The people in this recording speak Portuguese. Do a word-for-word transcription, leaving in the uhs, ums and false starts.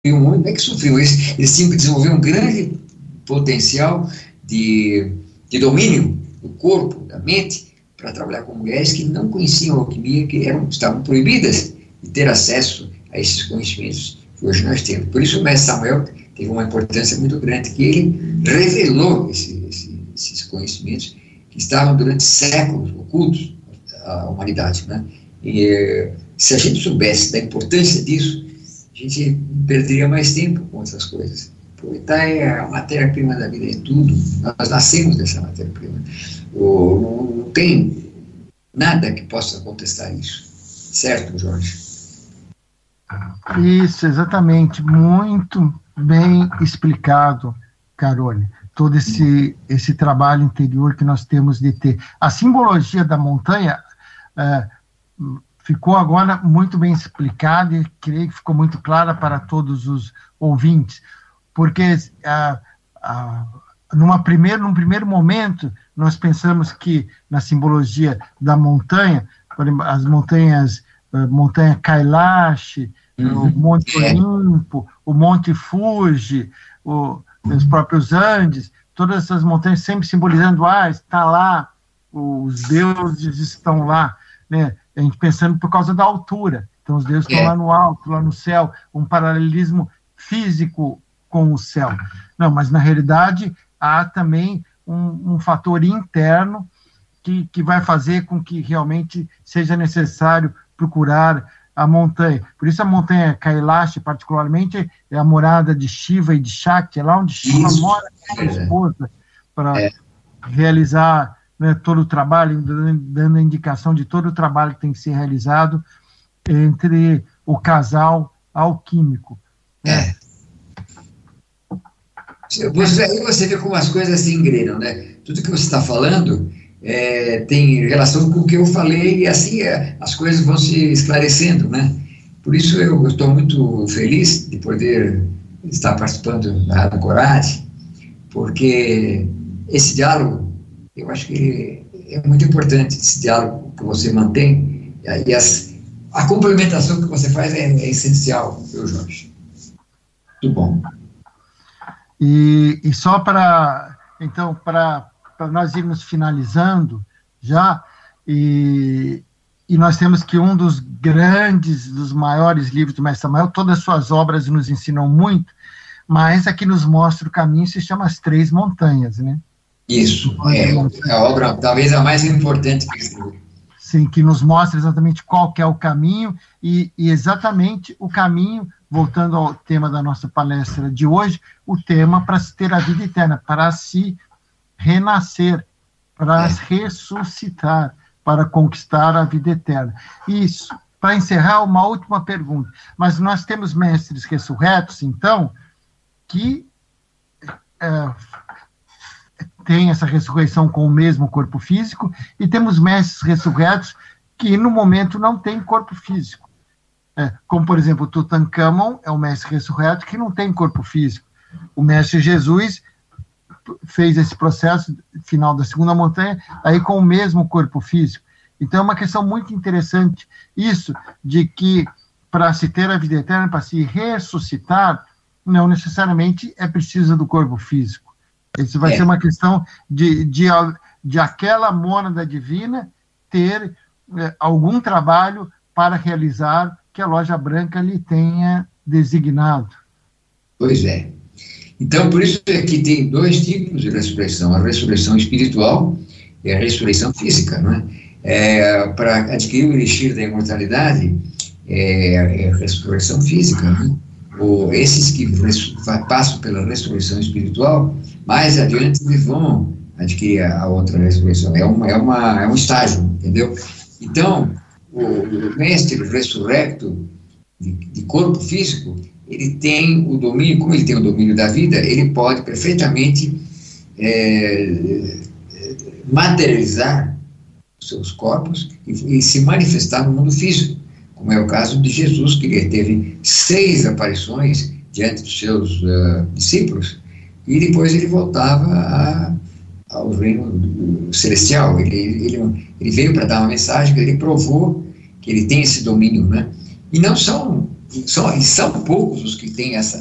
muito, não é que sofriam, eles, eles tinham que desenvolver um grande potencial de, de domínio do corpo, da mente, para trabalhar com mulheres que não conheciam a alquimia, que eram, estavam proibidas de ter acesso a esses conhecimentos que hoje nós temos. Por isso o mestre Samuel teve uma importância muito grande, que ele revelou esse, esse, esses conhecimentos que estavam durante séculos ocultos à humanidade, né? E se a gente soubesse da importância disso, a gente perderia mais tempo com outras coisas. Porque é a matéria-prima da vida, é tudo. Nós nascemos dessa matéria-prima. Não tem nada que possa contestar isso. Certo, Jorge? Isso, exatamente. Muito bem explicado, Carole. Todo esse, esse trabalho interior que nós temos de ter. A simbologia da montanha é, ficou agora muito bem explicada e creio que ficou muito clara para todos os ouvintes, porque a, a, numa primeiro, num primeiro momento nós pensamos que na simbologia da montanha, por exemplo, as montanhas, a montanha Kailash, uhum. o Monte Olimpo, o Monte Fuji, o, os próprios Andes, todas essas montanhas sempre simbolizando, ah, está lá, os deuses estão lá, né? A gente pensando por causa da altura, então os deuses é. estão lá no alto, lá no céu, um paralelismo físico com o céu. Não, mas na realidade há também um, um fator interno que, que vai fazer com que realmente seja necessário procurar a montanha. Por isso a montanha Kailash, particularmente, é a morada de Shiva e de Shakti, é lá onde Shiva isso. mora com a esposa, para é. realizar, né, todo o trabalho, dando a indicação de todo o trabalho que tem que ser realizado entre o casal alquímico. É. Você, aí você vê como as coisas se engrenam, né? Tudo que você está falando é, tem relação com o que eu falei, e assim é, as coisas vão se esclarecendo, né? Por isso eu estou muito feliz de poder estar participando da Rádio Coragem, porque esse diálogo, eu acho que é muito importante, esse diálogo que você mantém, e as, a complementação que você faz é, é essencial, viu, Jorge? Muito bom. E, e só para, então, para nós irmos finalizando já, e, e nós temos que um dos grandes, dos maiores livros do Mestre Samuel, todas as suas obras nos ensinam muito, mas aqui nos mostra o caminho, se chama As Três Montanhas, né? Isso, é, é a obra talvez a mais importante que escreveu. Sim, que nos mostra exatamente qual que é o caminho, e, e exatamente o caminho, voltando ao tema da nossa palestra de hoje, o tema para se ter a vida eterna, para se renascer, para é. ressuscitar, para conquistar a vida eterna. Isso, para encerrar, uma última pergunta. Mas nós temos mestres ressurretos, então, que é, têm essa ressurreição com o mesmo corpo físico, e temos mestres ressurretos que, no momento, não têm corpo físico. É, como, por exemplo, Tutankhamon é um mestre ressurreto que não tem corpo físico. O mestre Jesus fez esse processo final da segunda montanha aí com o mesmo corpo físico. Então é uma questão muito interessante isso, de que para se ter a vida eterna, para se ressuscitar, não necessariamente é preciso do corpo físico. Isso vai é. ser uma questão de, de, de aquela mônada divina ter é, algum trabalho para realizar que a loja branca lhe tenha designado. Pois é. Então, por isso é que tem dois tipos de ressurreição, a ressurreição espiritual e a ressurreição física, não é? É, para adquirir o elixir da imortalidade, é, é a ressurreição física, né? Ou esses que passam pela ressurreição espiritual, mais adiante eles vão adquirir a, a outra ressurreição. É, uma, é, uma, é um estágio, entendeu? Então, o, o mestre ressurrecto de, de corpo físico, ele tem o domínio, como ele tem o domínio da vida, ele pode perfeitamente é, materializar os seus corpos e, e se manifestar no mundo físico, como é o caso de Jesus, que ele teve seis aparições diante dos seus uh, discípulos, e depois ele voltava a, ao reino celestial. Ele, ele, ele veio para dar uma mensagem, que ele provou que ele tem esse domínio, né? E não são são, são poucos os que têm essa,